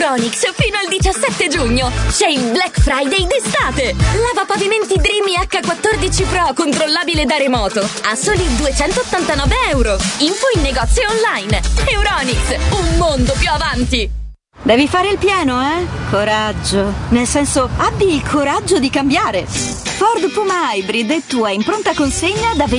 Euronics fino al 17 giugno. C'è il Black Friday d'estate. Lavapavimenti Dreamy H14 Pro controllabile da remoto a soli €289. Info in negozio online. Euronics, un mondo più avanti. Devi fare il pieno, Coraggio. Nel senso, abbi il coraggio di cambiare. Ford Puma Hybrid è tua in pronta consegna da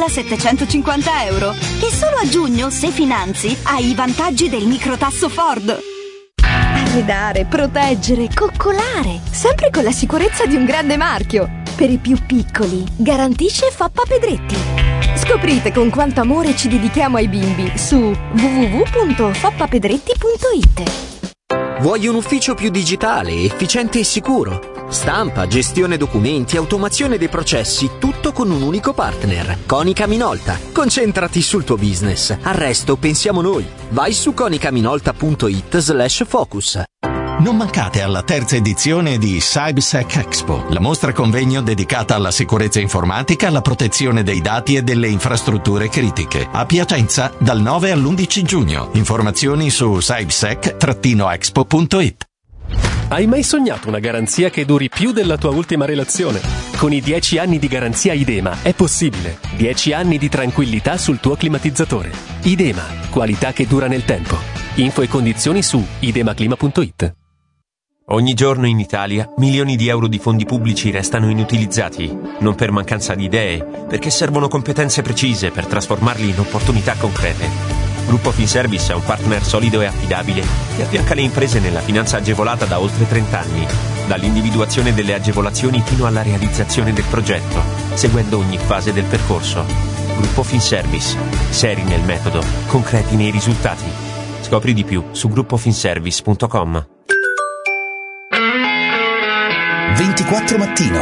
€21.750. E solo a giugno, se finanzi, hai i vantaggi del microtasso Ford. Arredare, proteggere, coccolare. Sempre con la sicurezza di un grande marchio. Per i più piccoli, garantisce Foppa Pedretti. Scoprite con quanto amore ci dedichiamo ai bimbi su www.foppapedretti.it. Vuoi un ufficio più digitale, efficiente e sicuro? Stampa, gestione documenti, automazione dei processi, tutto con un unico partner. Konica Minolta. Concentrati sul tuo business. Al resto pensiamo noi. Vai su konicaminolta.it/focus. Non mancate alla terza edizione di CybSec Expo, la mostra convegno dedicata alla sicurezza informatica, alla protezione dei dati e delle infrastrutture critiche. A Piacenza dal 9 all'11 giugno. Informazioni su cybsec-expo.it. Hai mai sognato una garanzia che duri più della tua ultima relazione? Con i 10 anni di garanzia Idema è possibile. 10 anni di tranquillità sul tuo climatizzatore. Idema, qualità che dura nel tempo. Info e condizioni su idemaclima.it. Ogni giorno in Italia milioni di euro di fondi pubblici restano inutilizzati, non per mancanza di idee, perché servono competenze precise per trasformarli in opportunità concrete. Gruppo Finservice è un partner solido e affidabile che affianca le imprese nella finanza agevolata da oltre 30 anni, dall'individuazione delle agevolazioni fino alla realizzazione del progetto, seguendo ogni fase del percorso. Gruppo Finservice, seri nel metodo, concreti nei risultati. Scopri di più su gruppofinservice.com. 24 mattino.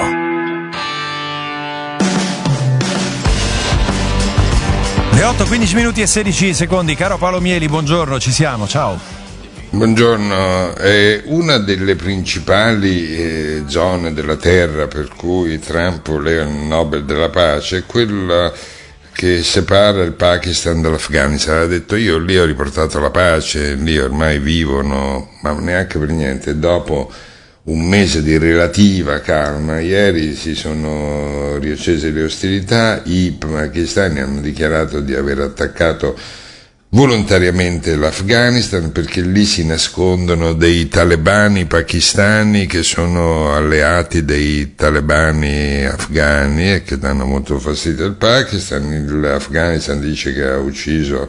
Le 8:15 e 16 secondi. Caro Paolo Mieli, buongiorno, ci siamo, ciao. Buongiorno, una delle principali zone della terra per cui Trump voleva il Nobel della pace è quella che separa il Pakistan dall'Afghanistan. Ha detto: io lì ho riportato la pace, lì ormai vivono, ma neanche per niente. Dopo un mese di relativa calma, ieri si sono riaccese le ostilità, i pakistani hanno dichiarato di aver attaccato volontariamente l'Afghanistan perché lì si nascondono dei talebani pakistani che sono alleati dei talebani afghani e che danno molto fastidio al Pakistan. L'Afghanistan dice che ha ucciso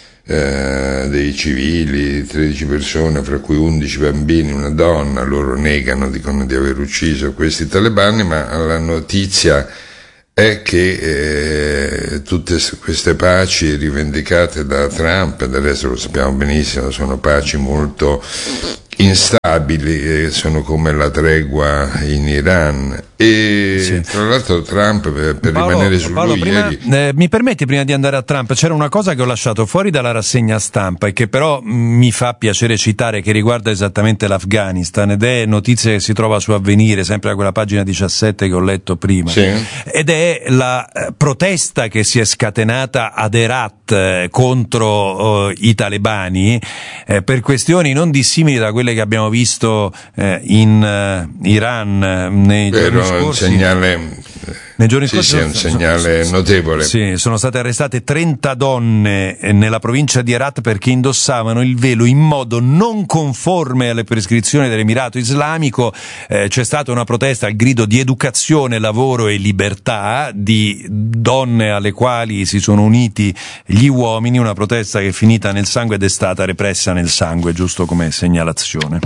dei civili, 13 persone, fra cui 11 bambini, una donna. Loro negano, dicono di aver ucciso questi talebani, ma la notizia è che tutte queste paci rivendicate da Trump, del resto lo sappiamo benissimo, sono paci molto instabili, sono come la tregua in Iran. E sì, tra l'altro Trump, per rimanere su Paolo, lui, prima, ieri... mi permetti, prima di andare a Trump, c'era una cosa che ho lasciato fuori dalla rassegna stampa e che però mi fa piacere citare, che riguarda esattamente l'Afghanistan, ed è notizia che si trova su Avvenire, sempre a quella pagina 17 che ho letto prima, sì, ed è la protesta che si è scatenata ad Herat contro i talebani per questioni non dissimili da quelle che abbiamo visto in Iran nei giorni scorsi. Nei giorni scorsi è un segnale notevole. Sì, sono state arrestate 30 donne nella provincia di Herat perché indossavano il velo in modo non conforme alle prescrizioni dell'Emirato Islamico. C'è stata una protesta al grido di educazione, lavoro e libertà di donne alle quali si sono uniti gli uomini, una protesta che è finita nel sangue ed è stata repressa nel sangue, giusto come segnalazione.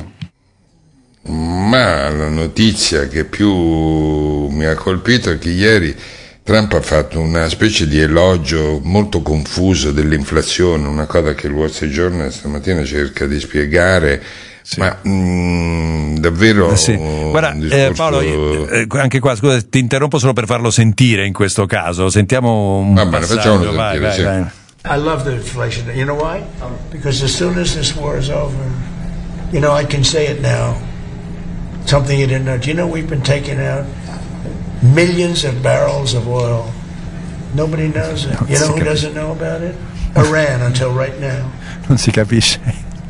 Ma la notizia che più mi ha colpito è che ieri Trump ha fatto una specie di elogio molto confuso dell'inflazione, una cosa che il Wall Street Journal stamattina cerca di spiegare. Sì. Ma davvero sì. Guarda, discorso... Paolo, anche qua scusa, ti interrompo solo per farlo sentire in questo caso. Sentiamo un passaggio. Vai. I love the inflation. You know why? Because as soon as this war is over, you know, I can say it now. Something you didn't know. Do you know we've been taking out millions of barrels of oil? Nobody knows it. You know who doesn't know about it? Iran, until right now. Non si capisce.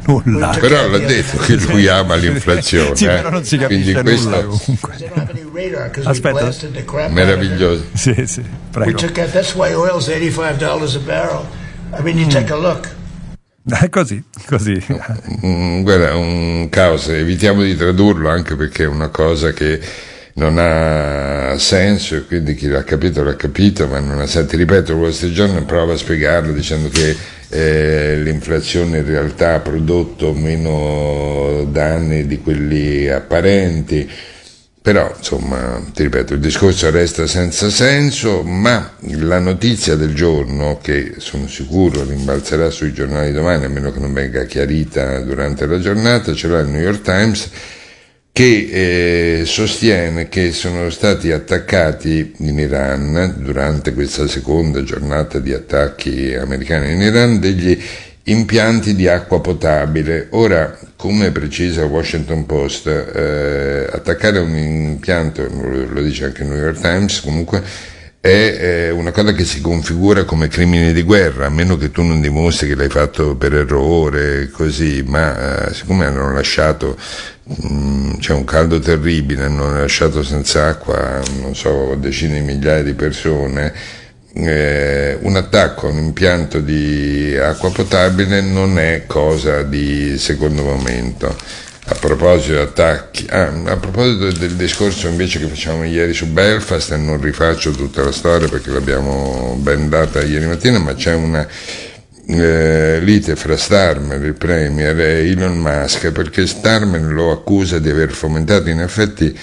nulla. Però l'ha detto che lui ama l'inflazione. Sì, però non si capisce nulla comunque. Aspetta, meraviglioso. Sì, prego. We took out, that's why oil's $85 a barrel. I mean, you take a look. Così. Guarda, un caos, evitiamo di tradurlo anche perché è una cosa che non ha senso e quindi chi l'ha capito, ma non ha senso. Ti ripeto, il Wall Street Journal prova a spiegarlo dicendo che l'inflazione in realtà ha prodotto meno danni di quelli apparenti. Però, insomma, ti ripeto, il discorso resta senza senso, ma la notizia del giorno, che sono sicuro rimbalzerà sui giornali domani, a meno che non venga chiarita durante la giornata, ce l'ha il New York Times, che sostiene che sono stati attaccati in Iran, durante questa seconda giornata di attacchi americani in Iran, degli impianti di acqua potabile. Ora, come precisa il Washington Post, attaccare un impianto, lo dice anche il New York Times, comunque è una cosa che si configura come crimine di guerra, a meno che tu non dimostri che l'hai fatto per errore, così, ma siccome hanno lasciato, c'è un caldo terribile, hanno lasciato senza acqua, non so, decine di migliaia di persone, un attacco a un impianto di acqua potabile non è cosa di secondo momento. A proposito di attacchi, a proposito del discorso invece che facciamo ieri su Belfast, e non rifaccio tutta la storia perché l'abbiamo ben data ieri mattina, ma c'è una lite fra Starmer, il premier, e Elon Musk, perché Starmer lo accusa di aver fomentato, in effetti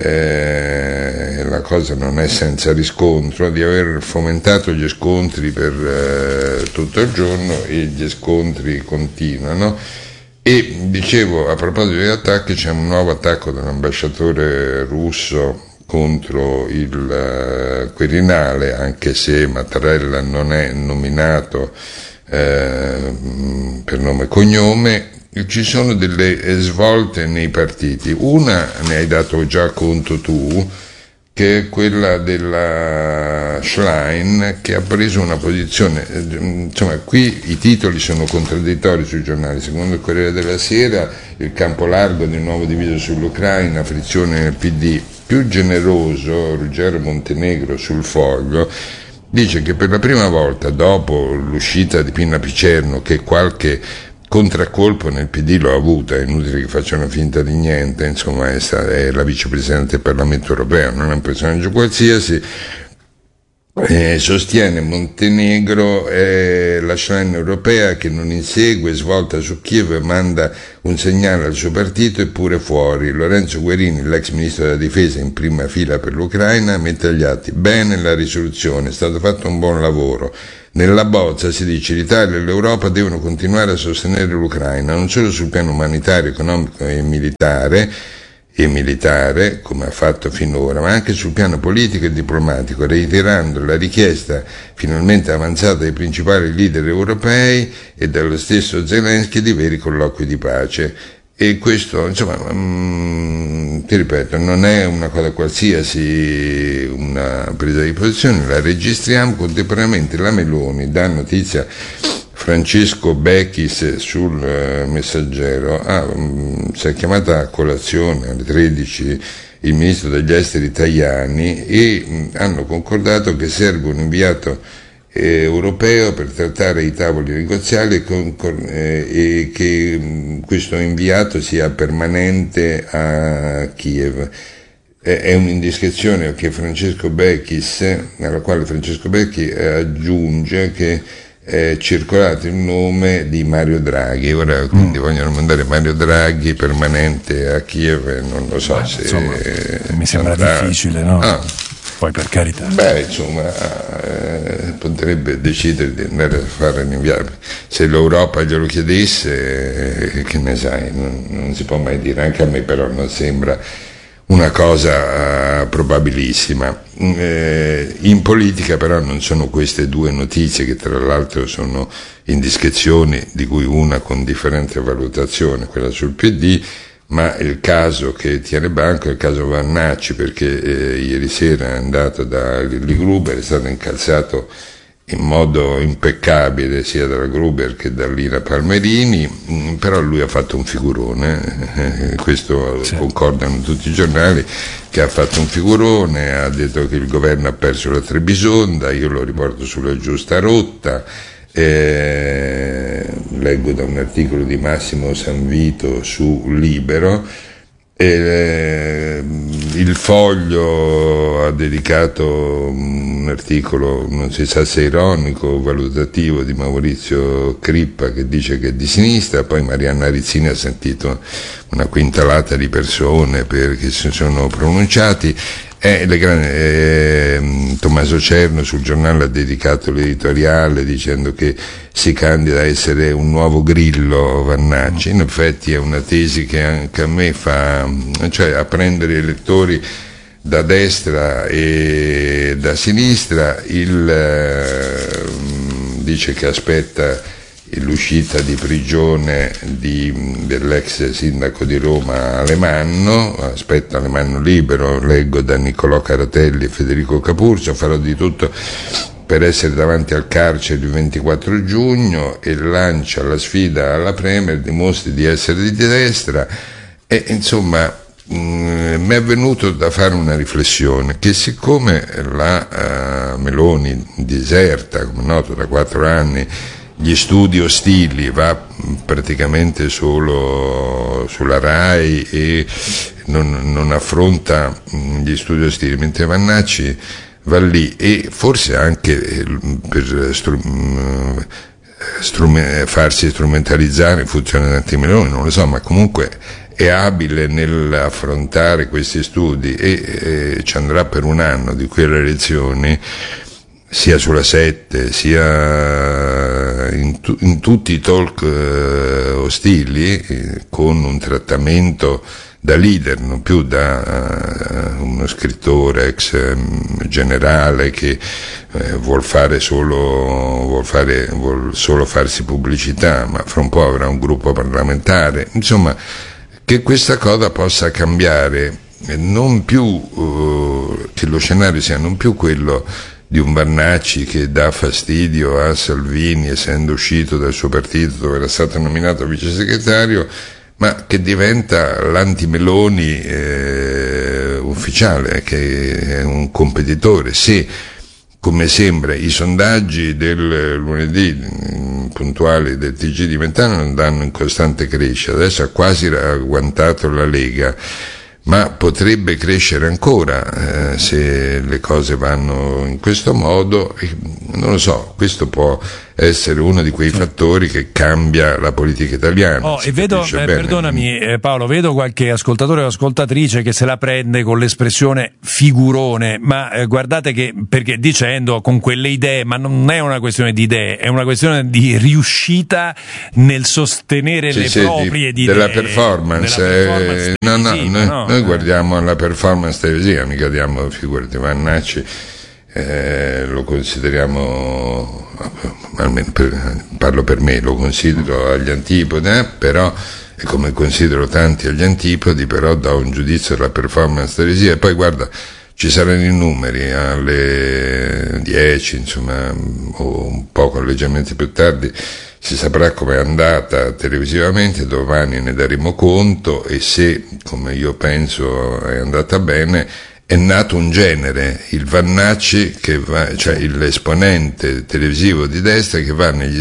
la cosa non è senza riscontro, di aver fomentato gli scontri per tutto il giorno, e gli scontri continuano. E dicevo, a proposito di attacchi, c'è un nuovo attacco dell'ambasciatore russo contro il Quirinale, anche se Mattarella non è nominato per nome e cognome. Ci sono delle svolte nei partiti. Una ne hai dato già conto tu, che è quella della Schlein, che ha preso una posizione, insomma, qui i titoli sono contraddittori sui giornali. Secondo il Corriere della Sera, il campo largo di nuovo diviso sull'Ucraina, frizione nel PD. Più generoso, Ruggero Montenegro sul Foglio dice che per la prima volta dopo l'uscita di Pinna Picerno, che qualche contraccolpo nel PD l'ho avuta, è inutile che facciano finta di niente, insomma è la vicepresidente del Parlamento europeo, non è un personaggio qualsiasi, sostiene Montenegro, la Schlein europea che non insegue, svolta su Kiev e manda un segnale al suo partito, eppure fuori. Lorenzo Guerini, l'ex ministro della difesa in prima fila per l'Ucraina, mette agli atti: bene la risoluzione, è stato fatto un buon lavoro. Nella bozza si dice: l'Italia e l'Europa devono continuare a sostenere l'Ucraina, non solo sul piano umanitario, economico e militare, come ha fatto finora, ma anche sul piano politico e diplomatico, reiterando la richiesta finalmente avanzata dai principali leader europei e dallo stesso Zelensky di veri colloqui di pace. E questo, insomma, ti ripeto, non è una cosa qualsiasi, una presa di posizione, la registriamo. Contemporaneamente la Meloni dà notizia, Francesco Bechis sul Messaggero, si è chiamata a colazione alle 13 il ministro degli esteri Tajani, e hanno concordato che serve un inviato europeo per trattare i tavoli negoziali, e che questo inviato sia permanente a Kiev. È un'indiscrezione che alla quale Francesco Becchi aggiunge che è circolato il nome di Mario Draghi. Ora quindi vogliono mandare Mario Draghi permanente a Kiev, non lo so se insomma, mi sembra difficile, no? Poi per carità. Insomma, potrebbe decidere di andare a fare l'inviato. Se l'Europa glielo chiedesse, che ne sai, non si può mai dire. Anche a me però non sembra una cosa probabilissima. In politica però non sono queste due notizie, che tra l'altro sono indiscrezioni, di cui una con differente valutazione, quella sul PD, ma il caso che tiene banco è il caso Vannacci, perché ieri sera è andato da Lilli Gruber, è stato incalzato in modo impeccabile sia dalla Gruber che da Lina Palmerini, però lui ha fatto un figurone, questo concordano tutti i giornali, che ha fatto un figurone, ha detto che il governo ha perso la Trebisonda, io lo riporto sulla giusta rotta, leggo da un articolo di Massimo Sanvito su Libero. Il Foglio ha dedicato un articolo, non si sa se ironico o valutativo, di Maurizio Crippa, che dice che è di sinistra. Poi Marianna Rizzini ha sentito una quintalata di persone che si sono pronunciati. Tommaso Cerno sul Giornale ha dedicato l'editoriale dicendo che si candida a essere un nuovo Grillo Vannacci. In effetti è una tesi che anche a me fa, cioè a prendere elettori da destra e da sinistra. Dice che aspetta l'uscita di prigione dell'ex sindaco di Roma Alemanno, aspetta Alemanno libero, leggo da Niccolò Caratelli e Federico Capurso, farò di tutto per essere davanti al carcere il 24 giugno, e lancia la sfida alla Premier, dimostri di essere di destra. E insomma mi è venuto da fare una riflessione, che siccome la Meloni diserta, come noto, da 4 anni gli studi ostili, va praticamente solo sulla RAI e non affronta gli studi ostili, mentre Vannacci va lì, e forse anche per farsi strumentalizzare in funzione di anti-Meloni, non lo so, ma comunque è abile nell'affrontare questi studi, e ci andrà per un anno di qui alle elezioni, sia sulla 7 sia in tutti i talk ostili, con un trattamento da leader, non più da uno scrittore ex generale che vuol solo farsi pubblicità, ma fra un po' avrà un gruppo parlamentare. Insomma, che questa cosa possa cambiare, non più che lo scenario sia non più quello di un Vannacci che dà fastidio a Salvini essendo uscito dal suo partito dove era stato nominato vice segretario, ma che diventa l'anti-Meloni ufficiale, che è un competitore. Se, come sembra, i sondaggi del lunedì puntuali del TG di Mentana non danno in costante crescita, adesso ha quasi agguantato la Lega, ma potrebbe crescere ancora se le cose vanno in questo modo. Non lo so, questo può essere uno di quei fattori che cambia la politica italiana. E vedo, perdonami Paolo, vedo qualche ascoltatore o ascoltatrice che se la prende con l'espressione figurone, ma guardate che, perché dicendo con quelle idee, ma non è una questione di idee, è una questione di riuscita nel sostenere le proprie idee. Della performance. Noi guardiamo la performance televisiva, mica diamo, figurati, Vannacci. Lo consideriamo, almeno parlo per me, lo considero agli antipodi, però, e come considero tanti agli antipodi, però do un giudizio della performance televisiva. E poi guarda, ci saranno i numeri alle 10, insomma, o un poco leggermente più tardi, si saprà com'è andata televisivamente, domani ne daremo conto, e se, come io penso, è andata bene, è nato un genere, il Vannacci, che va, cioè l'esponente televisivo di destra che va negli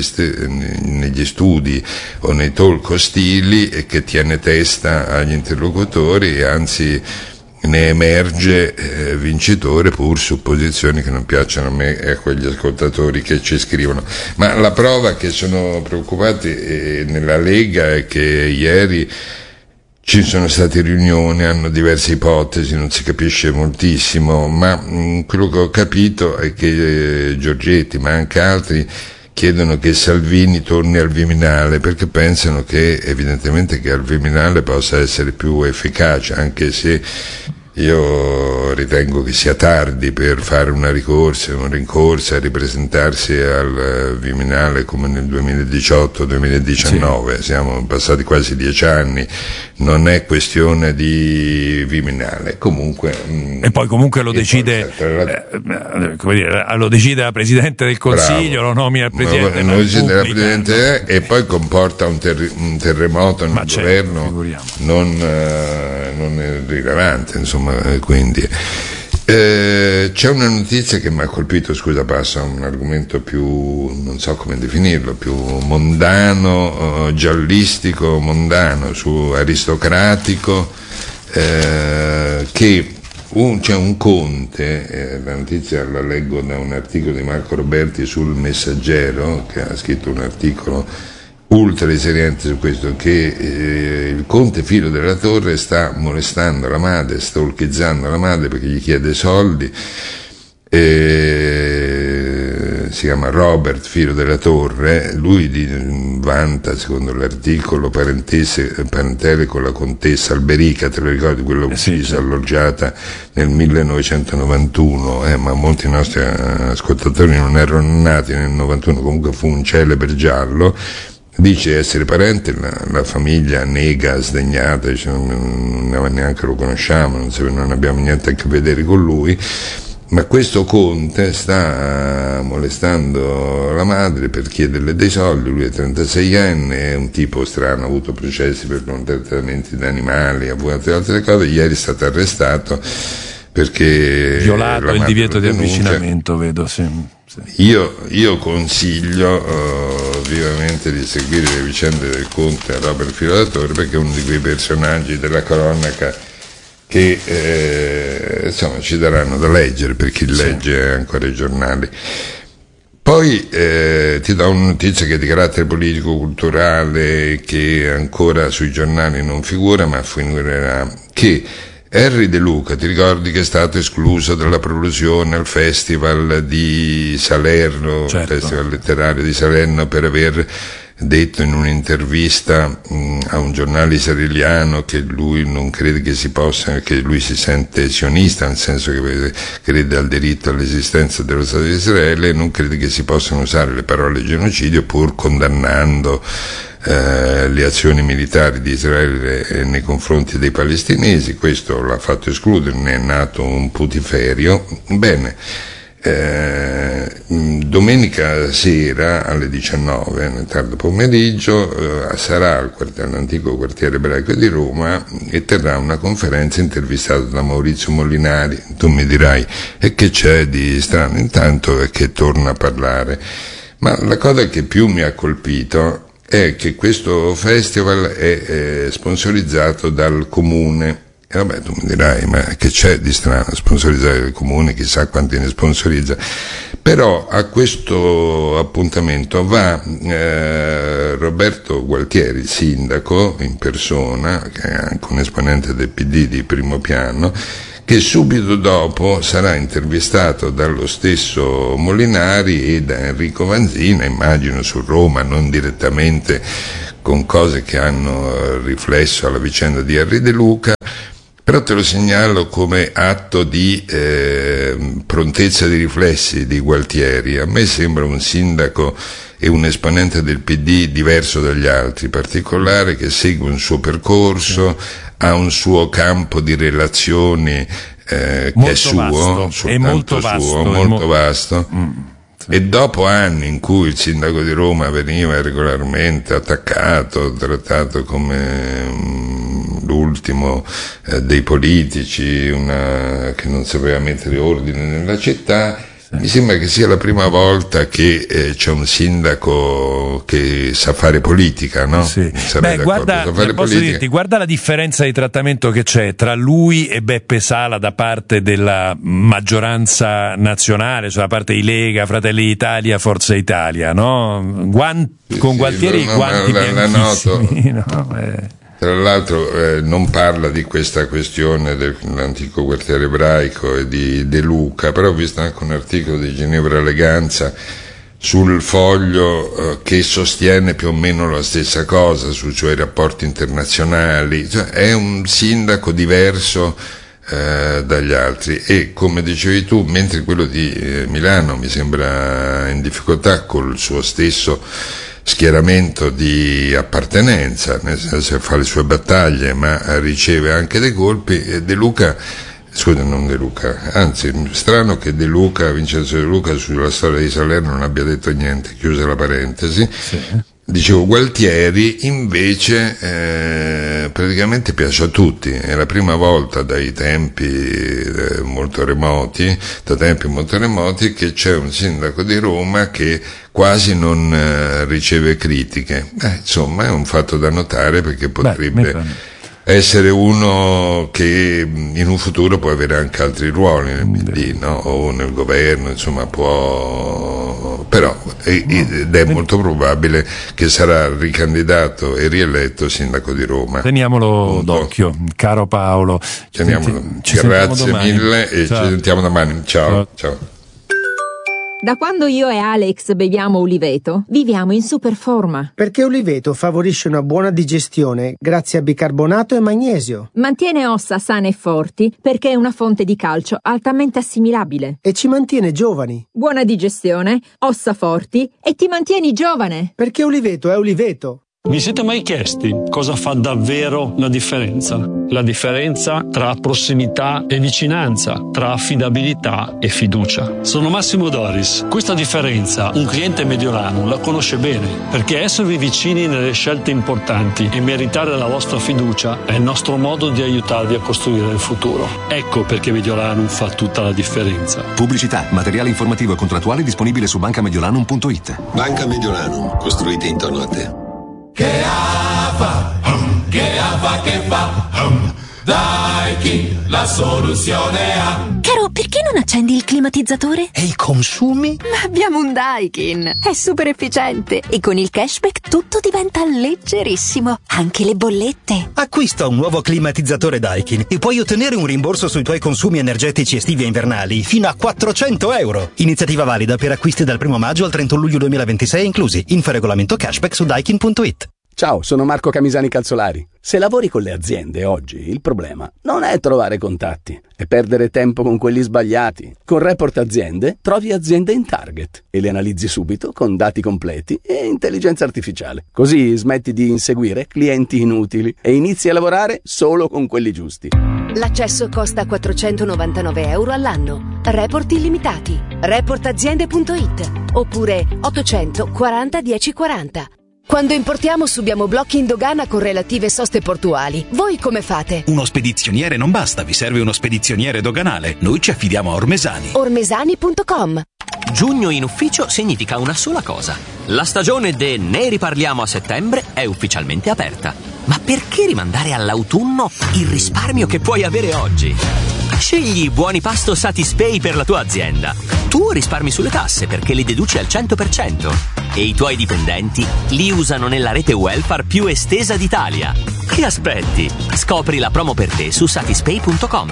studi o nei talk ostili e che tiene testa agli interlocutori, e anzi ne emerge vincitore, pur su posizioni che non piacciono a me e a quegli ascoltatori che ci scrivono. Ma la prova che sono preoccupati nella Lega è che ieri ci sono state riunioni, hanno diverse ipotesi, non si capisce moltissimo, ma quello che ho capito è che Giorgetti, ma anche altri, chiedono che Salvini torni al Viminale, perché pensano che evidentemente che al Viminale possa essere più efficace, anche se Io ritengo che sia tardi per fare una rincorsa a ripresentarsi al Viminale come nel 2018-2019. Siamo passati quasi 10 anni, non è questione di Viminale. Comunque, e poi comunque lo decide, lo decide la Presidente del Consiglio, lo nomina il Presidente della Repubblica, e poi comporta un terremoto nel governo non rilevante, insomma. Quindi c'è una notizia che mi ha colpito, scusa, passo a un argomento più, non so come definirlo, più mondano, giallistico, mondano, su aristocratico, che c'è un conte, la notizia la leggo da un articolo di Marco Roberti sul Messaggero, che ha scritto un articolo ultra riserente su questo, che il conte Filo della Torre sta molestando la madre, stalkizzando la madre perché gli chiede soldi. Si chiama Robert Filo della Torre, lui vanta, secondo l'articolo, parentele con la contessa Alberica, te lo ricordi, quella uccisa, alloggiata nel 1991, ma molti nostri ascoltatori non erano nati nel 91, comunque fu un celebre giallo. Dice essere parente, la famiglia nega, sdegnata, dice non neanche lo conosciamo, non abbiamo niente a che vedere con lui, ma questo conte sta molestando la madre per chiederle dei soldi. Lui è 36enne, è un tipo strano, ha avuto processi per maltrattamenti di animali, ha avuto altre cose. Ieri è stato arrestato perché violato il divieto di avvicinamento, vedo, sì. Io consiglio vivamente di seguire le vicende del conte Robert Filo della Torre, perché è uno di quei personaggi della cronaca che insomma ci daranno da leggere per chi legge ancora i giornali. Poi ti do una notizia che è di carattere politico-culturale, che ancora sui giornali non figura, ma figurerà, che Henry De Luca, ti ricordi che è stato escluso dalla prolusione al Festival di Salerno, certo, Festival letterario di Salerno, per aver detto in un'intervista a un giornale israeliano che lui non crede che si possa, che lui si sente sionista, nel senso che crede al diritto all'esistenza dello Stato di Israele, e non crede che si possano usare le parole genocidio, pur condannando le azioni militari di Israele nei confronti dei palestinesi. Questo l'ha fatto escludere, ne è nato un putiferio. Bene, domenica sera alle 19, nel tardo pomeriggio, sarà all'antico quartiere ebraico di Roma e terrà una conferenza intervistata da Maurizio Molinari. Tu mi dirai, e che c'è di strano? Intanto è che torna a parlare. Ma la cosa che più mi ha colpito è che questo festival è sponsorizzato dal comune. E vabbè, tu mi dirai, ma che c'è di strano sponsorizzare il comune, chissà quanti ne sponsorizza. Però a questo appuntamento va Roberto Gualtieri, il sindaco in persona, che è anche un esponente del PD di primo piano, che subito dopo sarà intervistato dallo stesso Molinari e da Enrico Vanzina, immagino su Roma, non direttamente con cose che hanno riflesso alla vicenda di Henry De Luca, però te lo segnalo come atto di prontezza di riflessi di Gualtieri. A me sembra un sindaco e un esponente del PD diverso dagli altri, particolare, che segue un suo percorso, ha un suo campo di relazioni che è suo, soltanto suo, molto vasto. E dopo anni in cui il sindaco di Roma veniva regolarmente attaccato, trattato come l'ultimo dei politici, che non sapeva mettere ordine nella città, mi sembra che sia la prima volta che c'è un sindaco che sa fare politica, no? Sì. Beh, guarda, posso dirti, guarda la differenza di trattamento che c'è tra lui e Beppe Sala da parte della maggioranza nazionale, cioè da parte di Lega, Fratelli d'Italia, Forza Italia, no? Con Gualtieri i guanti bianchissimi, no? Tra l'altro non parla di questa questione dell'antico quartiere ebraico e di De Luca, però ho visto anche un articolo di Ginevra Eleganza sul Foglio che sostiene più o meno la stessa cosa, sui suoi rapporti internazionali. Cioè, è un sindaco diverso dagli altri. E come dicevi tu, mentre quello di Milano mi sembra in difficoltà col suo stesso schieramento di appartenenza, nel senso che fa le sue battaglie ma riceve anche dei colpi, anzi strano che Vincenzo De Luca sulla storia di Salerno non abbia detto niente, chiusa la parentesi. Sì. Dicevo, Gualtieri invece praticamente piace a tutti, è la prima volta da tempi molto remoti che c'è un sindaco di Roma che quasi non riceve critiche. Insomma, è un fatto da notare, perché potrebbe essere uno che in un futuro può avere anche altri ruoli nel PD, no? O nel governo, insomma però ed è molto probabile che sarà ricandidato e rieletto sindaco di Roma. Teniamolo d'occhio, caro Paolo. Grazie mille e ci sentiamo domani. Ciao. Da quando io e Alex beviamo Uliveto, viviamo in super forma. Perché Uliveto favorisce una buona digestione grazie a bicarbonato e magnesio. Mantiene ossa sane e forti perché è una fonte di calcio altamente assimilabile. E ci mantiene giovani. Buona digestione, ossa forti e ti mantieni giovane. Perché Uliveto è Uliveto. Vi siete mai chiesti cosa fa davvero la differenza? La differenza tra prossimità e vicinanza, tra affidabilità e fiducia. Sono Massimo Doris. Questa differenza un cliente Mediolanum la conosce bene, perché esservi vicini nelle scelte importanti e meritare la vostra fiducia è il nostro modo di aiutarvi a costruire il futuro. Ecco perché Mediolanum fa tutta la differenza. Pubblicità, materiale informativo e contrattuale disponibile su bancamediolanum.it. Banca Mediolanum, costruite intorno a te. Che fa, che fa, Daikin, la soluzione ha. Caro, perché non accendi il climatizzatore? E i consumi? Ma abbiamo un Daikin, è super efficiente e con il cashback tutto diventa leggerissimo, anche le bollette. Acquista un nuovo climatizzatore Daikin e puoi ottenere un rimborso sui tuoi consumi energetici estivi e invernali fino a 400 euro. Iniziativa valida per acquisti dal 1 maggio al 31 luglio 2026 inclusi. Info regolamento cashback su daikin.it. Ciao, sono Marco Camisani Calzolari. Se lavori con le aziende oggi, il problema non è trovare contatti, è perdere tempo con quelli sbagliati. Con Report Aziende trovi aziende in target e le analizzi subito con dati completi e intelligenza artificiale. Così smetti di inseguire clienti inutili e inizi a lavorare solo con quelli giusti. L'accesso costa 499 euro all'anno. Report illimitati. Reportaziende.it oppure 840 1040. Quando importiamo subiamo blocchi in dogana con relative soste portuali. Voi come fate? Uno spedizioniere non basta, vi serve uno spedizioniere doganale. Noi ci affidiamo a Ormesani. Ormesani.com. Giugno in ufficio significa una sola cosa. La stagione de Ne riparliamo a settembre è ufficialmente aperta. Ma perché rimandare all'autunno il risparmio che puoi avere oggi? Scegli i buoni pasto Satispay per la tua azienda. Tu risparmi sulle tasse perché li deduci al 100% e i tuoi dipendenti li usano nella rete welfare più estesa d'Italia. Che aspetti? Scopri la promo per te su satispay.com.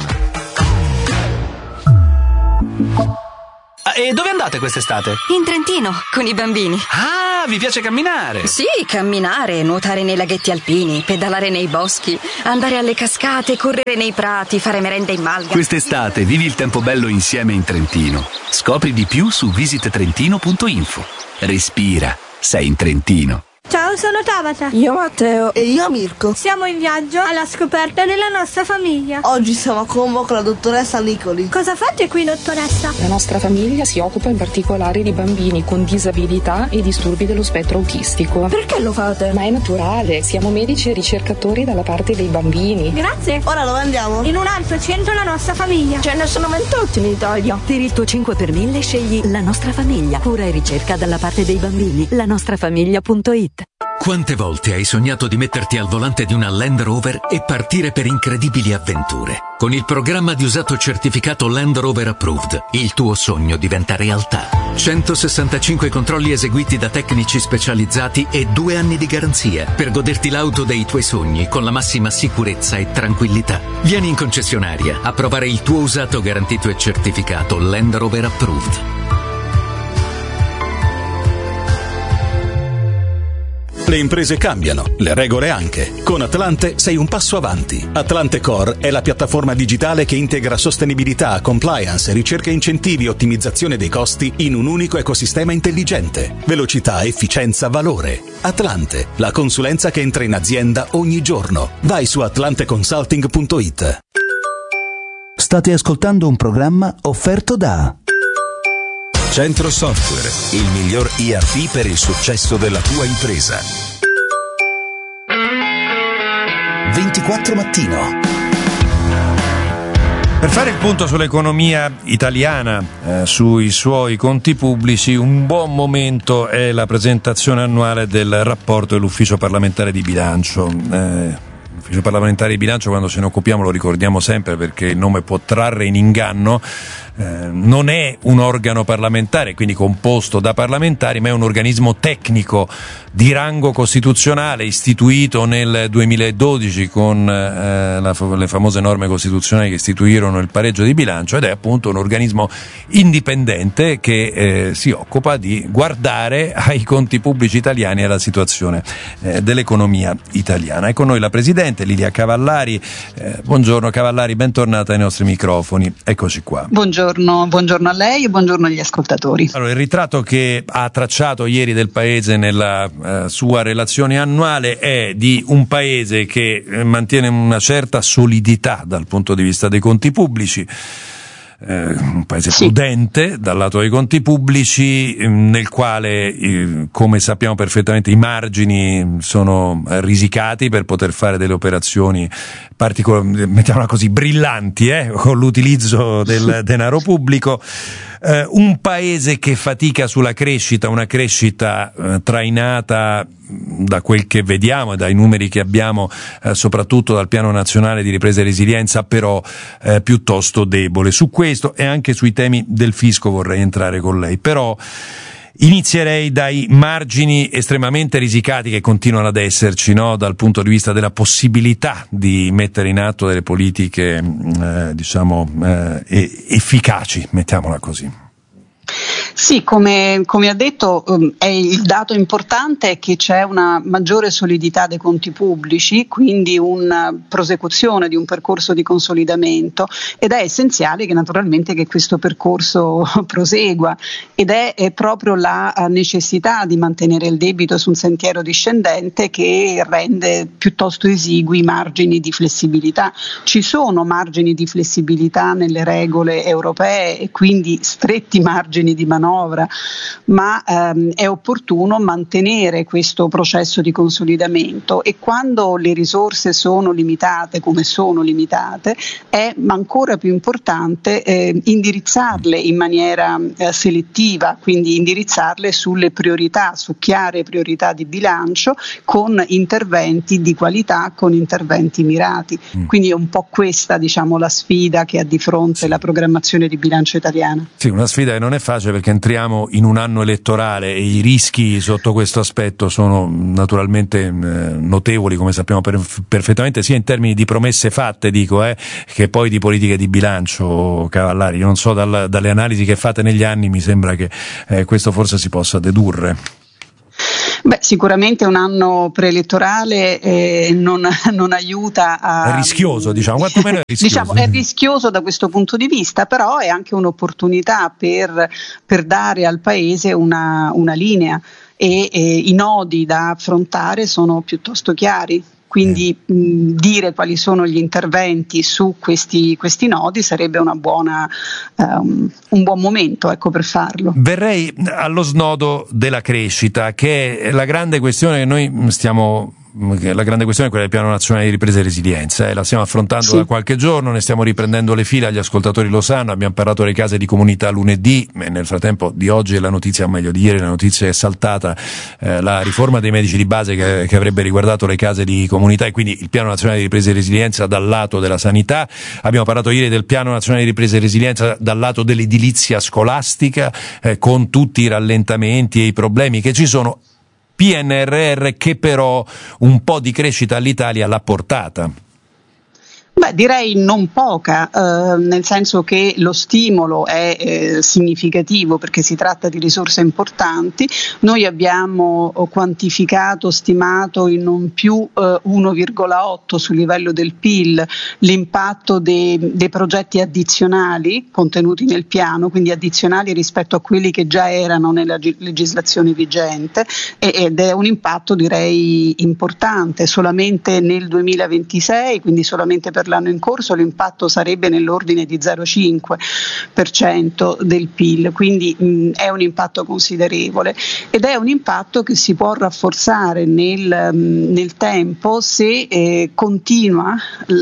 E dove andate quest'estate? In Trentino, con i bambini. Ah, vi piace camminare? Sì, camminare, nuotare nei laghetti alpini, pedalare nei boschi, andare alle cascate, correre nei prati, fare merenda in malga. Quest'estate vivi il tempo bello insieme in Trentino. Scopri di più su visittrentino.info. Respira, sei in Trentino. Ciao, sono Tabata. Io Matteo. E io Mirko. Siamo in viaggio alla scoperta della nostra famiglia. Oggi siamo a Como con la dottoressa Nicoli. Cosa fate qui, dottoressa? La nostra famiglia si occupa in particolare di bambini con disabilità e disturbi dello spettro autistico. Perché lo fate? Ma è naturale, siamo medici e ricercatori dalla parte dei bambini. Grazie. Ora dove andiamo? In un altro centro la nostra famiglia. Ce ne sono 28 in Italia. Per il tuo 5 per 1000 scegli La Nostra Famiglia, cura e ricerca dalla parte dei bambini. lanostrafamiglia.it. Quante volte hai sognato di metterti al volante di una Land Rover e partire per incredibili avventure? Con il programma di usato certificato Land Rover Approved, il tuo sogno diventa realtà. 165 controlli eseguiti da tecnici specializzati e 2 anni di garanzia per goderti l'auto dei tuoi sogni con la massima sicurezza e tranquillità. Vieni in concessionaria a provare il tuo usato garantito e certificato Land Rover Approved. Le imprese cambiano, le regole anche. Con Atlante sei un passo avanti. Atlante Core è la piattaforma digitale che integra sostenibilità, compliance, ricerca e incentivi e ottimizzazione dei costi in un unico ecosistema intelligente. Velocità, efficienza, valore. Atlante, la consulenza che entra in azienda ogni giorno. Vai su atlanteconsulting.it. State ascoltando un programma offerto da Centro Software, il miglior ERP per il successo della tua impresa. 24 Mattino. Per fare il punto sull'economia italiana, sui suoi conti pubblici, un buon momento è la presentazione annuale del rapporto dell'Ufficio parlamentare di bilancio. L'Ufficio parlamentare di bilancio, quando ce ne occupiamo, lo ricordiamo sempre perché il nome può trarre in inganno. Non è un organo parlamentare, quindi composto da parlamentari, ma è un organismo tecnico di rango costituzionale, istituito nel 2012 con le famose norme costituzionali che istituirono il pareggio di bilancio, ed è appunto un organismo indipendente che si occupa di guardare ai conti pubblici italiani e alla situazione dell'economia italiana. È con noi la Presidente Lilia Cavallari. Buongiorno Cavallari, bentornata ai nostri microfoni. Eccoci qua. Buongiorno a lei e buongiorno agli ascoltatori. Allora, il ritratto che ha tracciato ieri del Paese nella sua relazione annuale è di un Paese che mantiene una certa solidità dal punto di vista dei conti pubblici, un Paese prudente dal lato dei conti pubblici, nel quale, come sappiamo perfettamente, i margini sono risicati per poter fare delle operazioni mettiamola così, brillanti, con l'utilizzo del denaro pubblico. Un Paese che fatica sulla crescita, una crescita trainata da quel che vediamo e dai numeri che abbiamo, soprattutto dal Piano Nazionale di Ripresa e Resilienza, però piuttosto debole. Su questo e anche sui temi del fisco vorrei entrare con lei, però inizierei dai margini estremamente risicati che continuano ad esserci, no? Dal punto di vista della possibilità di mettere in atto delle politiche efficaci, mettiamola così. Sì, come ha detto, è il dato importante è che c'è una maggiore solidità dei conti pubblici, quindi una prosecuzione di un percorso di consolidamento, ed è essenziale che questo percorso prosegua, ed è proprio la necessità di mantenere il debito su un sentiero discendente che rende piuttosto esigui i margini di flessibilità. Ci sono margini di flessibilità nelle regole europee e quindi stretti margini di manovra, ma è opportuno mantenere questo processo di consolidamento, e quando le risorse sono limitate, come sono limitate, è ancora più importante indirizzarle in maniera selettiva, quindi indirizzarle sulle priorità, su chiare priorità di bilancio, con interventi di qualità, con interventi mirati. Quindi è un po' questa, la sfida che ha di fronte la programmazione di bilancio italiana. Sì, una sfida che non è facile, perché entriamo in un anno elettorale e i rischi sotto questo aspetto sono naturalmente notevoli, come sappiamo perfettamente, sia in termini di promesse fatte, che poi di politiche di bilancio. Cavallari, non so, dalle analisi che fate negli anni mi sembra che questo forse si possa dedurre. Sicuramente un anno preelettorale non aiuta a... È rischioso, quantomeno è rischioso. È rischioso da questo punto di vista, però è anche un'opportunità per dare al Paese una linea, e i nodi da affrontare sono piuttosto chiari. Quindi dire quali sono gli interventi su questi nodi sarebbe un buon momento, per farlo. Verrei allo snodo della crescita, che è la grande questione che noi la grande questione è quella del Piano Nazionale di Ripresa e Resilienza, la stiamo affrontando da qualche giorno, ne stiamo riprendendo le fila, gli ascoltatori lo sanno, abbiamo parlato delle case di comunità lunedì, e nel frattempo di oggi è la notizia, o meglio di ieri, la notizia è saltata la riforma dei medici di base che avrebbe riguardato le case di comunità, e quindi il Piano Nazionale di Ripresa e Resilienza dal lato della sanità. Abbiamo parlato ieri del Piano Nazionale di Ripresa e Resilienza dal lato dell'edilizia scolastica, con tutti i rallentamenti e i problemi che ci sono. PNRR che però un po' di crescita all'Italia l'ha portata. Direi non poca, nel senso che lo stimolo è significativo perché si tratta di risorse importanti. Noi abbiamo quantificato, stimato in non più 1,8 sul livello del PIL l'impatto dei progetti addizionali contenuti nel piano, quindi addizionali rispetto a quelli che già erano nella legislazione vigente, ed è un impatto direi importante. Solamente nel 2026, quindi solamente per l'anno in corso, l'impatto sarebbe nell'ordine di 0,5% del PIL, quindi è un impatto considerevole ed è un impatto che si può rafforzare nel tempo se continuano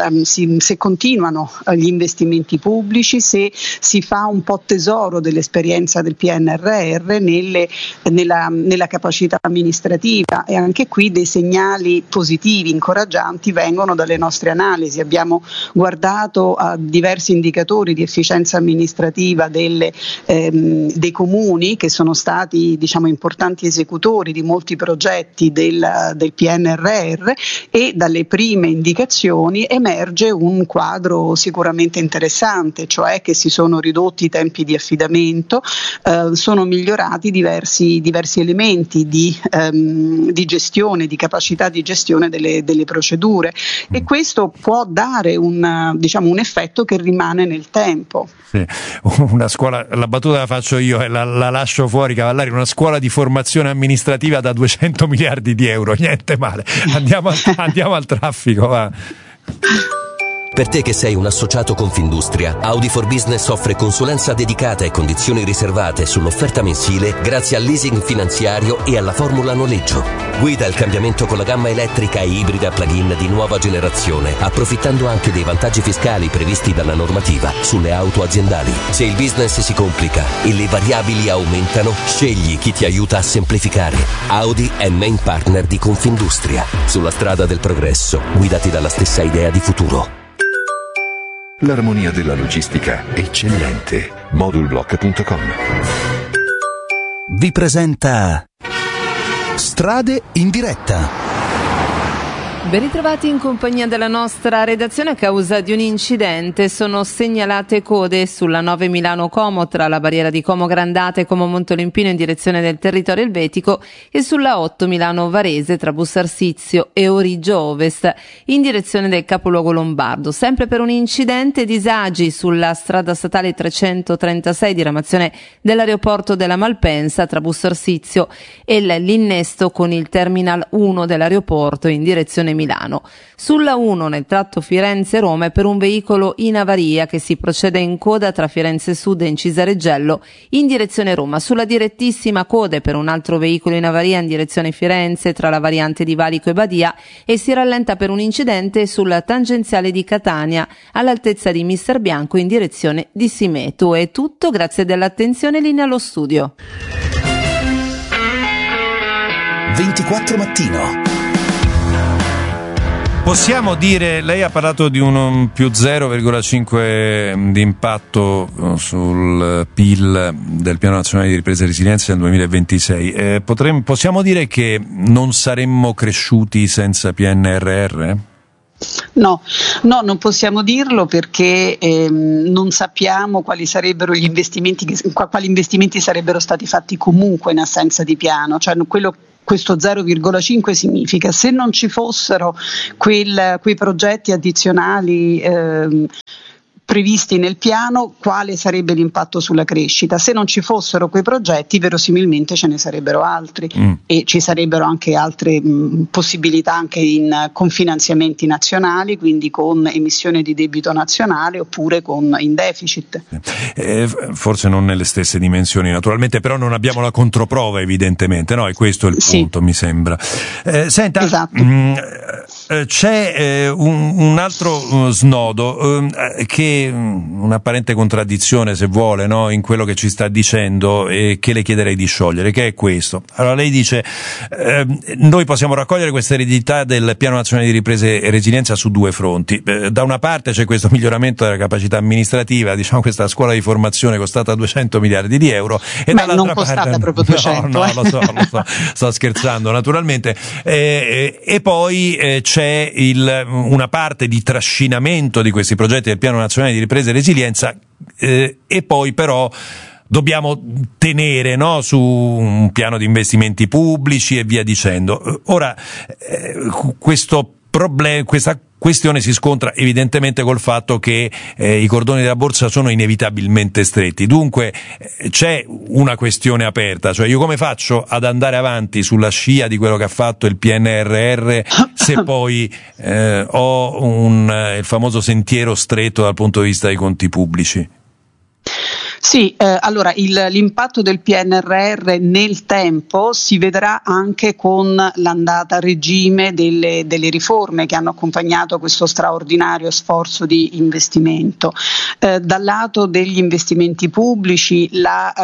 gli investimenti pubblici, se si fa un po' tesoro dell'esperienza del PNRR nella capacità amministrativa, e anche qui dei segnali positivi, incoraggianti vengono dalle nostre analisi. Abbiamo guardato a diversi indicatori di efficienza amministrativa dei comuni che sono stati importanti esecutori di molti progetti del PNRR, e dalle prime indicazioni emerge un quadro sicuramente interessante, cioè che si sono ridotti i tempi di affidamento, sono migliorati diversi elementi di gestione, di capacità di gestione delle procedure, e questo può dare un effetto che rimane nel tempo. Sì. Una scuola, la battuta la faccio io e la lascio fuori, Cavallari, una scuola di formazione amministrativa da 200 miliardi di euro, niente male. Andiamo al traffico, va. Per te che sei un associato Confindustria, Audi for Business offre consulenza dedicata e condizioni riservate sull'offerta mensile grazie al leasing finanziario e alla formula noleggio. Guida il cambiamento con la gamma elettrica e ibrida plug-in di nuova generazione, approfittando anche dei vantaggi fiscali previsti dalla normativa sulle auto aziendali. Se il business si complica e le variabili aumentano, scegli chi ti aiuta a semplificare. Audi è main partner di Confindustria. Sulla strada del progresso, guidati dalla stessa idea di futuro. L'armonia della logistica è eccellente. Modulblock.com vi presenta Strade in diretta. Ben ritrovati in compagnia della nostra redazione. A causa di un incidente sono segnalate code sulla 9 Milano-Como tra la barriera di Como Grandate e Como Montolimpino in direzione del territorio elvetico, e sulla 8 Milano-Varese tra Bussarsizio e Origio Ovest in direzione del capoluogo lombardo. Sempre per un incidente, disagi sulla strada statale 336 diramazione dell'aeroporto della Malpensa tra Bussarsizio e l'innesto con il Terminal 1 dell'aeroporto in direzione Milano. Sulla 1 nel tratto Firenze-Roma è per un veicolo in avaria che si procede in coda tra Firenze Sud e Incisareggello in direzione Roma. Sulla direttissima code per un altro veicolo in avaria in direzione Firenze tra la variante di Valico e Badia, e si rallenta per un incidente sulla tangenziale di Catania all'altezza di Mister Bianco in direzione di Simeto. È tutto, grazie dell'attenzione, linea allo studio. 24 mattino. Possiamo dire, lei ha parlato di un più 0,5 di impatto sul PIL del Piano Nazionale di Ripresa e Resilienza nel 2026. Possiamo dire che non saremmo cresciuti senza PNRR? No, non possiamo dirlo perché non sappiamo quali sarebbero gli investimenti, quali investimenti sarebbero stati fatti comunque in assenza di piano, cioè questo 0,5 significa, se non ci fossero quei progetti addizionali previsti nel piano, quale sarebbe l'impatto sulla crescita? Se non ci fossero quei progetti, verosimilmente ce ne sarebbero altri e ci sarebbero anche altre possibilità anche con finanziamenti nazionali, quindi con emissione di debito nazionale oppure in deficit. Forse non nelle stesse dimensioni naturalmente, però non abbiamo la controprova evidentemente, no? E questo è il punto, mi sembra. Senta, esatto. C'è un altro snodo che anche un'apparente contraddizione, se vuole, no, in quello che ci sta dicendo, e che le chiederei di sciogliere, che è questo. Allora lei dice noi possiamo raccogliere questa eredità del Piano Nazionale di Ripresa e Resilienza su due fronti. Da una parte c'è questo miglioramento della capacità amministrativa, diciamo questa scuola di formazione costata 200 miliardi di euro, e dall'altra non costata parte proprio 200. no, lo so, sto scherzando naturalmente, e poi c'è una parte di trascinamento di questi progetti del Piano Nazionale di Ripresa e Resilienza, e poi però dobbiamo tenere, no, su un piano di investimenti pubblici e via dicendo. Ora, questa questione si scontra evidentemente col fatto che i cordoni della borsa sono inevitabilmente stretti. Dunque c'è una questione aperta, cioè io come faccio ad andare avanti sulla scia di quello che ha fatto il PNRR se poi ho il famoso sentiero stretto dal punto di vista dei conti pubblici? Sì, allora l'impatto del PNRR nel tempo si vedrà anche con l'andata a regime delle riforme che hanno accompagnato questo straordinario sforzo di investimento. Dal lato degli investimenti pubblici la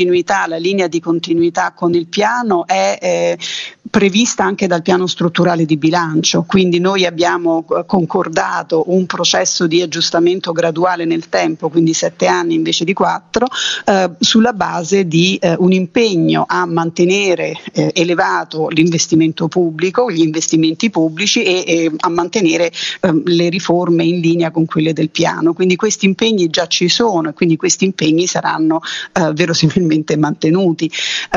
linea di continuità con il piano è prevista anche dal piano strutturale di bilancio, quindi noi abbiamo concordato un processo di aggiustamento graduale nel tempo, quindi 7 anni invece di 4, sulla base di un impegno a mantenere elevato l'investimento pubblico, gli investimenti pubblici e a mantenere le riforme in linea con quelle del piano. Quindi questi impegni già ci sono e quindi questi impegni saranno verosimilmente mantenuti.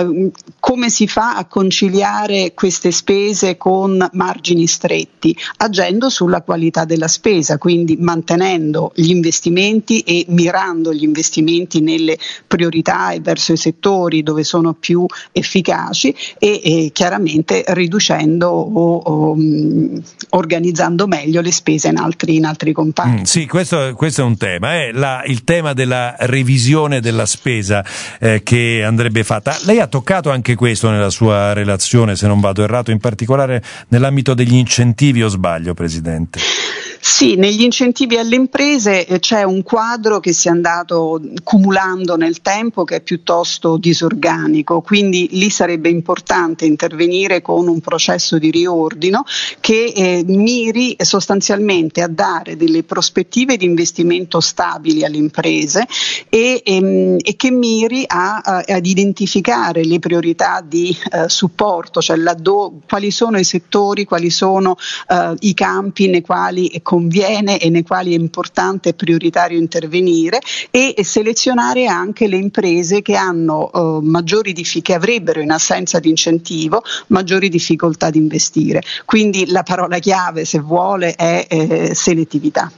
Come si fa a conciliare queste spese con margini stretti? Agendo sulla qualità della spesa, quindi mantenendo gli investimenti e mirando gli investimenti nelle priorità e verso i settori dove sono più efficaci e chiaramente riducendo o organizzando meglio le spese in altri comparti. Sì, questo è un tema, il tema della revisione della spesa che andrebbe fatta. Lei ha toccato anche questo nella sua relazione, se non vado errato, in particolare nell'ambito degli incentivi, o sbaglio, Presidente? Sì, negli incentivi alle imprese c'è un quadro che si è andato cumulando nel tempo che è piuttosto disorganico, quindi lì sarebbe importante intervenire con un processo di riordino che miri sostanzialmente a dare delle prospettive di investimento stabili alle imprese e che miri ad identificare le priorità di supporto, cioè quali sono i settori, quali sono i campi nei quali conviene e nei quali è importante e prioritario intervenire, e selezionare anche le imprese che hanno che avrebbero, in assenza di incentivo, maggiori difficoltà di investire. Quindi la parola chiave, se vuole, è selettività.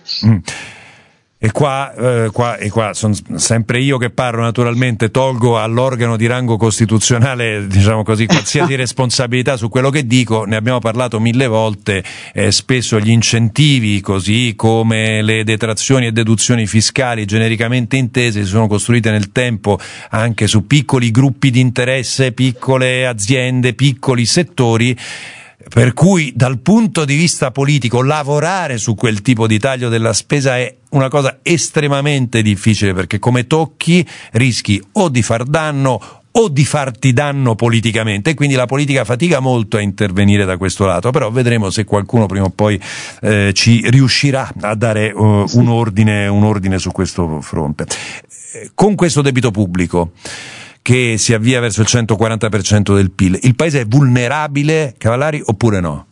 E qua sono sempre io che parlo, naturalmente tolgo all'organo di rango costituzionale, diciamo così, qualsiasi responsabilità su quello che dico. Ne abbiamo parlato 1000 volte, spesso gli incentivi, così come le detrazioni e deduzioni fiscali genericamente intese, si sono costruite nel tempo anche su piccoli gruppi di interesse, piccole aziende, piccoli settori, per cui dal punto di vista politico lavorare su quel tipo di taglio della spesa è una cosa estremamente difficile, perché come tocchi rischi o di far danno o di farti danno politicamente, e quindi la politica fatica molto a intervenire da questo lato. Però vedremo se qualcuno prima o poi ci riuscirà a dare un ordine su questo fronte. Con questo debito pubblico che si avvia verso il 140% del PIL, il paese è vulnerabile, Cavallari, oppure no?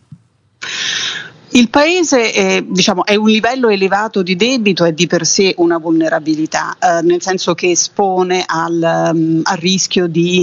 Il paese è un livello elevato di debito, è di per sé una vulnerabilità, nel senso che espone al rischio di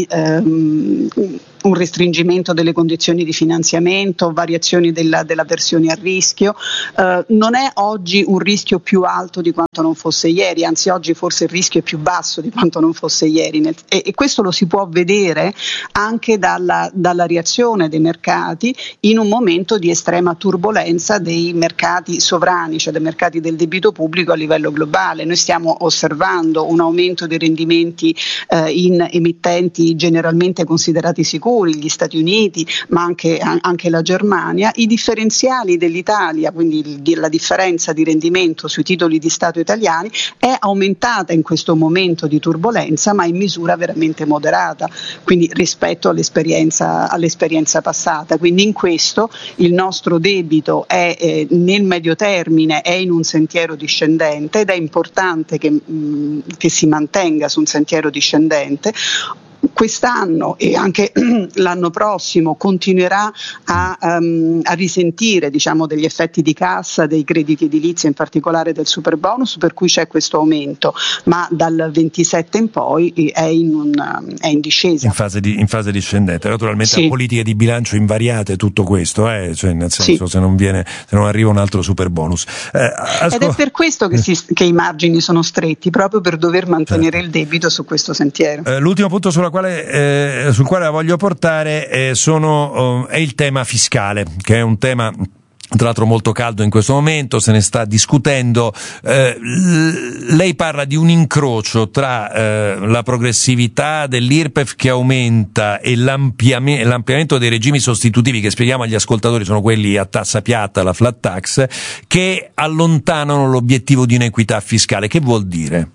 un restringimento delle condizioni di finanziamento, variazioni della versione a rischio. Non è oggi un rischio più alto di quanto non fosse ieri, anzi oggi forse il rischio è più basso di quanto non fosse ieri, e questo lo si può vedere anche dalla reazione dei mercati in un momento di estrema turbolenza dei mercati sovrani, cioè dei mercati del debito pubblico a livello globale. Noi stiamo osservando un aumento dei rendimenti in emittenti generalmente considerati sicuri sicuri, gli Stati Uniti, ma anche la Germania, i differenziali dell'Italia, quindi la differenza di rendimento sui titoli di Stato italiani è aumentata in questo momento di turbolenza, ma in misura veramente moderata, quindi rispetto all'esperienza passata. Quindi in questo il nostro debito è nel medio termine è in un sentiero discendente ed è importante che si mantenga su un sentiero discendente. Quest'anno e anche l'anno prossimo continuerà a risentire, diciamo, degli effetti di cassa dei crediti edilizi, in particolare del superbonus, per cui c'è questo aumento, ma dal 27 in poi è in discesa. In fase discendente. Naturalmente sì. Politiche di bilancio invariate tutto questo, cioè nel senso sì. se non arriva un altro superbonus. Ed è per questo che i margini sono stretti, proprio per dover mantenere il debito su questo sentiero. L'ultimo punto sul quale la voglio portare è il tema fiscale, che è un tema tra l'altro molto caldo in questo momento, se ne sta discutendo. Lei parla di un incrocio tra la progressività dell'IRPEF che aumenta e l'ampliamento dei regimi sostitutivi, che spieghiamo agli ascoltatori sono quelli a tassa piatta, la flat tax, che allontanano l'obiettivo di inequità fiscale. Che vuol dire?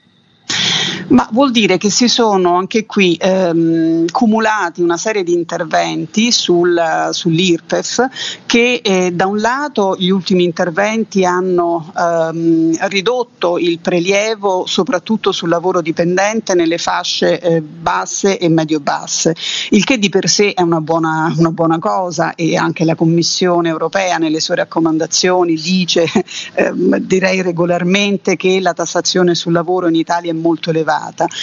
Ma vuol dire che si sono anche qui cumulati una serie di interventi sull'IRPEF che da un lato gli ultimi interventi hanno ridotto il prelievo soprattutto sul lavoro dipendente nelle fasce basse e medio-basse, il che di per sé è una buona cosa, e anche la Commissione europea nelle sue raccomandazioni dice direi regolarmente che la tassazione sul lavoro in Italia è molto elevata.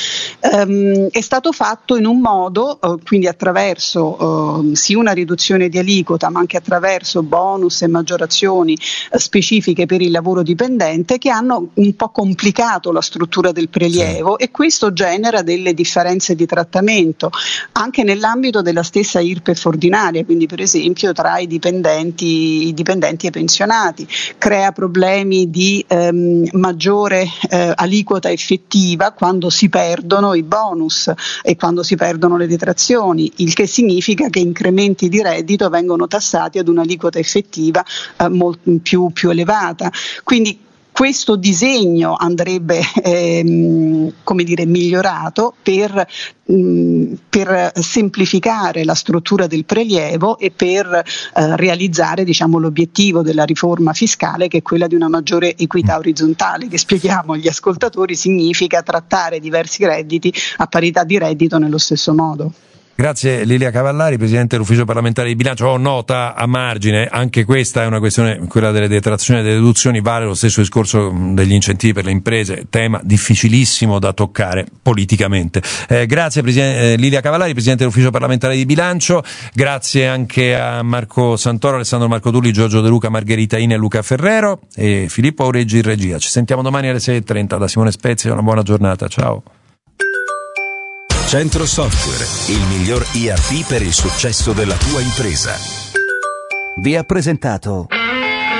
È stato fatto in un modo, quindi attraverso sì una riduzione di aliquota, ma anche attraverso bonus e maggiorazioni specifiche per il lavoro dipendente, che hanno un po' complicato la struttura del prelievo, e questo genera delle differenze di trattamento anche nell'ambito della stessa IRPEF ordinaria, quindi per esempio tra i dipendenti e i pensionati, crea problemi di maggiore aliquota effettiva quando si perdono i bonus e quando si perdono le detrazioni, il che significa che incrementi di reddito vengono tassati ad un'aliquota effettiva più elevata. Quindi questo disegno andrebbe migliorato per semplificare la struttura del prelievo e per realizzare l'obiettivo della riforma fiscale, che è quella di una maggiore equità orizzontale, che spieghiamo agli ascoltatori significa trattare diversi redditi a parità di reddito nello stesso modo. Grazie Lilia Cavallari, Presidente dell'Ufficio parlamentare di bilancio. Ho nota a margine, anche questa è una questione, quella delle detrazioni e delle deduzioni, vale lo stesso discorso degli incentivi per le imprese, tema difficilissimo da toccare politicamente. Grazie Lilia Cavallari, Presidente dell'Ufficio parlamentare di bilancio, grazie anche a Marco Santoro, Alessandro Marco Tulli, Giorgio De Luca, Margherita Ine e Luca Ferrero e Filippo Aureggi in regia. Ci sentiamo domani alle 6:30 da Simone Spezia, una buona giornata, ciao. Centro Software, il miglior ERP per il successo della tua impresa. Vi ha presentato